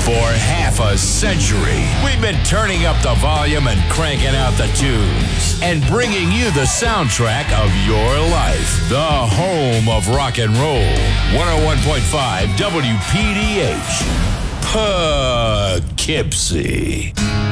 For half a century, we've been turning up the volume and cranking out the tunes and bringing you the soundtrack of your life. The home of rock and roll. 101.5 WPDH. Poughkeepsie.